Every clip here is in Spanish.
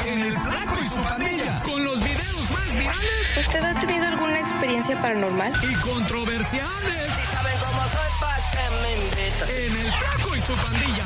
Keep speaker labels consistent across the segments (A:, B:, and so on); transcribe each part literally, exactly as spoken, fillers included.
A: en El Flaco y su Pandilla, con los videos más virales.
B: ¿Usted ha tenido alguna experiencia paranormal?
A: Y controversiales.
C: Si saben cómo soy, ¿pa' qué me invitan?
A: En El Flaco y su Pandilla.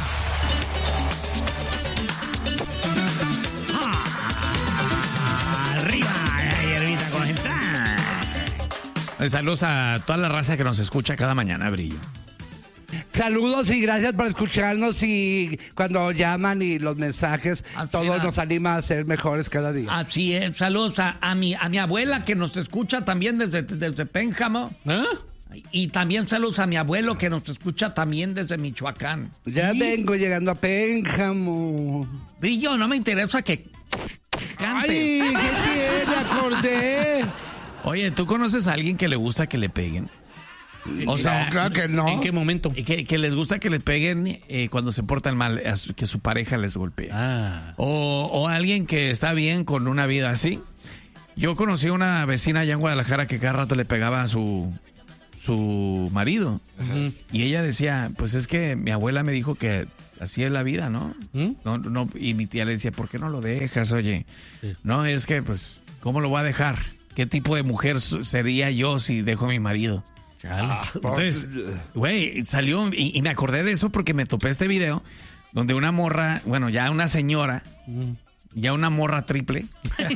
D: Ah, arriba, hierbita con entrada. Saludos a toda la raza que nos escucha cada mañana, Brillo.
E: Saludos y gracias por escucharnos y cuando llaman y los mensajes,
D: Así
E: todo
D: es.
E: nos anima a ser mejores cada día.
D: Así es, saludos a, a, mi, a mi abuela que nos escucha también desde, desde Pénjamo.
F: ¿Ah?
D: Y también saludos a mi abuelo que nos escucha también desde Michoacán.
E: Ya
D: ¿Sí?
E: vengo llegando a Pénjamo.
D: Brillo, no me interesa que cante.
E: ¡Ay, qué tiene! Acordé.
D: Oye, ¿tú conoces a alguien que le gusta que le peguen? O sea,
E: no, claro que no.
F: ¿En qué momento?
D: Que, que les gusta que le peguen eh, cuando se portan mal, a su- que su pareja les golpea.
F: Ah.
D: O, o alguien que está bien con una vida así. Yo conocí a una vecina allá en Guadalajara que cada rato le pegaba a su, su marido.
F: Ujú.
D: Y ella decía, pues es que mi abuela me dijo que así es la vida, ¿no?
F: ¿Mm?
D: No, no, y mi tía le decía, ¿por qué no lo dejas, oye?
F: Sí.
D: No, es que, pues, ¿cómo lo voy a dejar? ¿Qué tipo de mujer su- sería yo si dejo a mi marido?
F: Chale.
D: Entonces, güey, salió y, y me acordé de eso porque me topé este video donde una morra, bueno, ya una señora, ya una morra triple,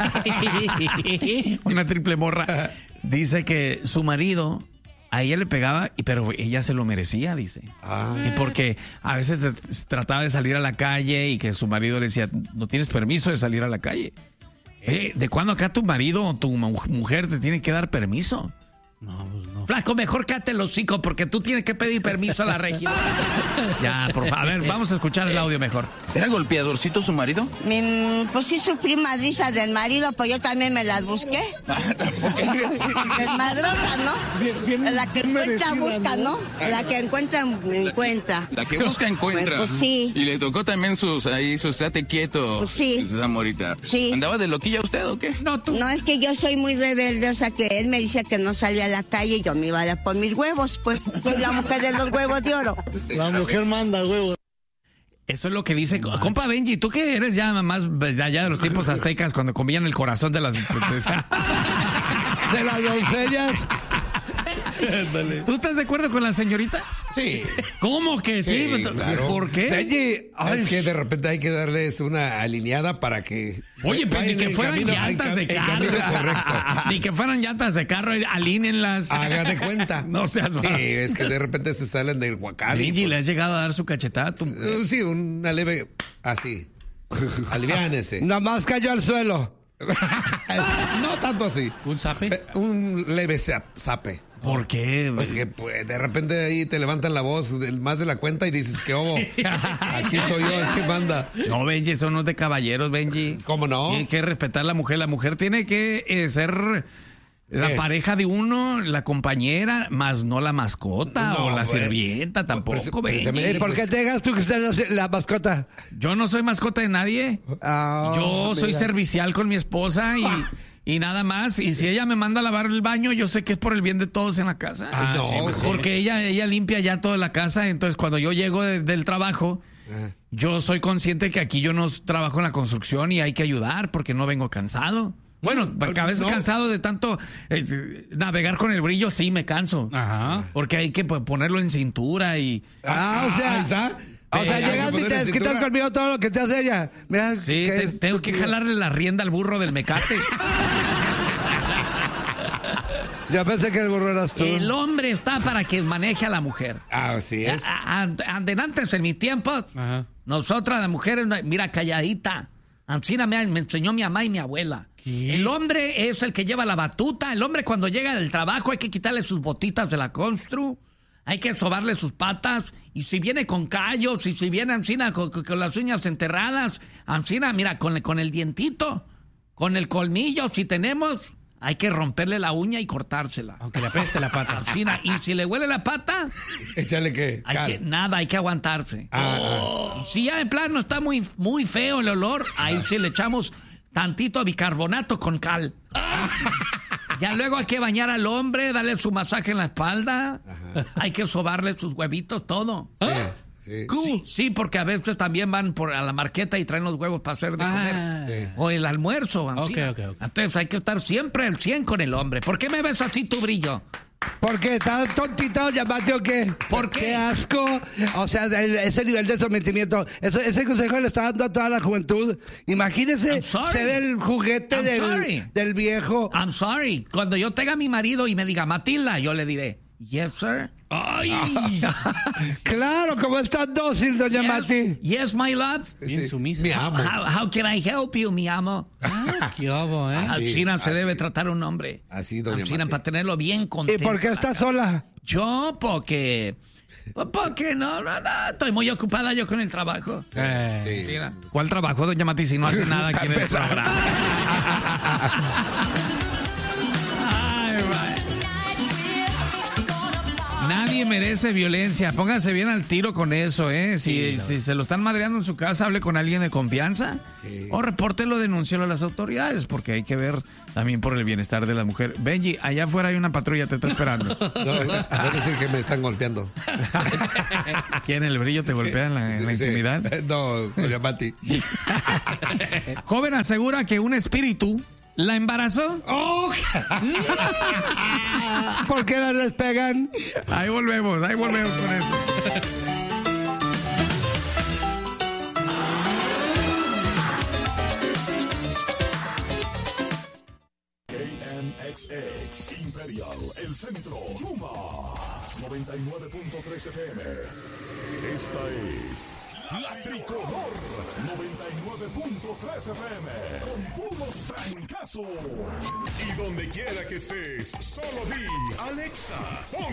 D: una triple morra, dice que su marido a ella le pegaba, y pero ella se lo merecía, dice. Y porque a veces t- trataba de salir a la calle y que su marido le decía, no tienes permiso de salir a la calle. Eh, ¿de cuándo acá tu marido o tu mu- mujer te tiene que dar permiso?
F: No, pues no.
D: Flaco, mejor cállate el hocico porque tú tienes que pedir permiso a la región. Ya, por favor. A ver, vamos a escuchar el audio mejor.
G: ¿Era golpeadorcito su marido?
H: Mi, pues sí sufrí madrizas del marido, pues yo también me las busqué. Desmadrosa, ¿no? La que encuentra busca, ¿no? La que encuentra encuentra.
G: La que busca encuentra.
H: Pues sí.
G: Y le tocó también sus ahí, sus estate quieto.
H: Pues sí.
G: Esa morita.
H: Sí.
G: ¿Andaba de loquilla usted o qué?
D: No, tú.
H: No, es que yo soy muy rebelde, o sea que él me decía que no salía a la calle y yo me iba a dar por mis huevos, pues soy la mujer de los huevos de oro.
F: La mujer manda, huevo.
D: Eso es lo que dice. Compa Benji, tú que eres ya más de allá de los tiempos aztecas cuando comían el corazón de las...
E: De las doncellas.
D: ¿Tú estás de acuerdo con la señorita?
I: Sí.
D: ¿Cómo que sí?
I: Sí, claro.
D: ¿Por qué?
E: Benji, ay,
I: Es que de repente hay que darles una alineada para que...
D: Oye, pero ni
I: vayan
D: que
I: en
D: fueran
I: camino-
D: llantas
I: en
D: de
I: cam- en
D: carro.
I: camino correcto.
D: Ni que fueran llantas de carro, alínenlas.
I: Haga de cuenta.
D: No seas
I: Sí,
D: mal.
I: es que de repente se salen del huacán. y,
D: Benji,
I: pues,
D: ¿le has llegado a dar su cachetada a tu mujer?
I: eh, sí, una leve... Así. Aliviánese.
E: Nada más cayó al suelo.
I: No tanto así.
F: ¿Un zape?
I: Eh, Un leve zap- zape.
D: ¿Por qué?
I: Pues que pues, de repente ahí te levantan la voz del- más de la cuenta y dices, ¿qué hubo? Aquí soy yo, el que manda.
D: No, Benji, eso no es de caballeros, Benji.
I: ¿Cómo no?
D: Tiene que respetar a la mujer. La mujer tiene que eh, ser la
I: ¿Qué?
D: pareja de uno, la compañera, más no la mascota
I: No,
D: o la
I: pues,
D: sirvienta tampoco,
I: pues,
D: Benji.
I: precisamente-
E: ¿Y por qué te dejas tú que seas la, la mascota?
D: Yo no soy mascota de nadie.
E: Ah,
D: Yo soy
E: mira.
D: servicial con mi esposa y, y nada más. Y si ella me manda a lavar el baño, yo sé que es por el bien de todos en la casa.
I: Ah, no, sí, mejor.
D: Porque ella, ella limpia ya toda la casa. Entonces, cuando yo llego de- del trabajo,
I: Ah.
D: yo soy consciente que aquí yo no trabajo en la construcción y hay que ayudar porque no vengo cansado. Bueno, porque a veces
I: no.
D: cansado de tanto eh, navegar con el brillo, sí me canso.
F: Ajá.
D: Porque hay que pues, ponerlo en cintura y...
E: Ah, o sea,
I: ahí está.
E: o sea,
I: Hay que
E: llegas y
I: ponerle
E: te desquitas
I: cintura.
E: conmigo todo lo que te hace ella. Mira,
D: Sí,
E: que
D: te-
E: es-
D: tengo que jalarle la rienda al burro del mecate.
E: Yo pensé que el burro eras tú.
D: El hombre está para que maneje a la mujer.
I: Ah, así es.
D: A- a- Antes, en mi tiempo,
F: Ajá.
D: nosotras las mujeres, mira, calladita. Ancina me, me enseñó mi mamá y mi abuela.
F: ¿Qué?
D: El hombre es el que lleva la batuta. El hombre cuando llega del trabajo hay que quitarle sus botitas de la constru. Hay que sobarle sus patas. Y si viene con callos, y si viene Ancina con, con- con las uñas enterradas, Ancina, mira, con, con el dientito, con el colmillo, si tenemos, hay que romperle la uña y cortársela.
F: Aunque le apeste la pata.
D: Ancina, y si le huele la pata,
I: Échale que...
D: hay
I: cal.
D: que, nada, hay que aguantarse.
I: Ah,
D: Si ya en plano está muy, muy feo el olor, ahí sí le echamos tantito bicarbonato con cal. Ya luego hay que bañar al hombre, darle su masaje en la espalda. Hay que sobarle sus huevitos, todo.
I: Sí, Sí.
D: Sí, sí, porque a veces también van por a la marqueta y traen los huevos para hacer de
F: Ah.
D: comer.
I: Sí.
D: O el almuerzo.
F: Ok,
D: así.
F: ok, ok.
D: Entonces hay que estar siempre al cien con el hombre. ¿Por qué me ves así tu brillo?
E: Porque está tontito, Don Yamati, ¿o qué?
D: ¿Por qué?
E: Qué asco. O sea, el- ese nivel de sometimiento. Ese, ese consejo le está dando a toda la juventud. Imagínese
D: I'm sorry.
E: ser el juguete
D: I'm
E: del,
D: sorry.
E: del viejo.
D: I'm sorry. Cuando yo tenga a mi marido y me diga, Matilda, yo le diré, yes, sir.
F: ¡Ay!
E: Claro, como está dócil, Doña Mati.
D: Yes, yes, my love.
F: Bien sumisa.
I: Mi amo.
D: How, how can I help you, mi amo?
F: Ah, qué obo, ¿eh?
I: Así,
D: Al China se
I: así.
D: debe tratar un hombre.
I: Así, doña
D: Al China,
I: Mati.
D: para tenerlo bien
E: ¿Y
D: contento.
E: por qué está sola?
D: Yo, porque... Porque no, no, no. Estoy muy ocupada yo con el trabajo.
F: Eh,
I: Sí.
D: Mira, ¿cuál trabajo, doña Mati, si no hace nada aquí en el programa? Ay, vaya. Nadie merece violencia. Póngase bien al tiro con eso, ¿eh? Si, si se lo están madreando en su casa, hable con alguien de confianza. O repórtelo, denúncielo a las autoridades, porque hay que ver también por el bienestar de la mujer. Benji, allá afuera hay una patrulla, te está esperando.
I: No, voy a decir que me están golpeando.
D: ¿Quién, el brillo te golpea en la, en la
I: Sí, sí.
D: intimidad?
I: No, doña Mati.
D: Joven asegura que un espíritu la embarazó.
E: ¿Por qué las despegan?
D: Ahí volvemos, ahí volvemos con eso.
J: K N X X Imperial, el centro, Yuma, noventa y nueve punto tres F M. Esta es La Tricolor, noventa y nueve punto tres F M, con puros trancazos. Y donde quiera que estés, solo di Alexa, pon